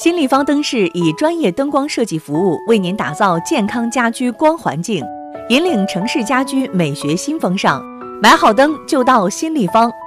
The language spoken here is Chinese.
新立方灯饰以专业灯光设计服务为您打造健康家居光环境，引领城市家居美学新风尚。买好灯就到新立方，